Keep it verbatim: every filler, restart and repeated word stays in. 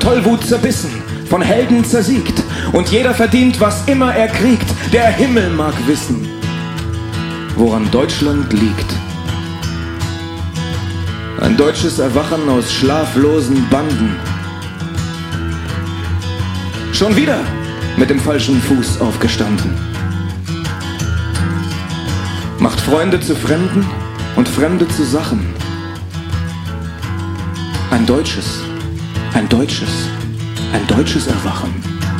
Tollwut zerbissen, von Helden zersiegt. Und jeder verdient, was immer er kriegt. Der Himmel mag wissen, woran Deutschland liegt. Ein deutsches Erwachen aus schlaflosen Banden. Schon wieder mit dem falschen Fuß aufgestanden. Macht Freunde zu Fremden und Fremde zu Sachen. Ein deutsches, ein deutsches, ein deutsches Erwachen.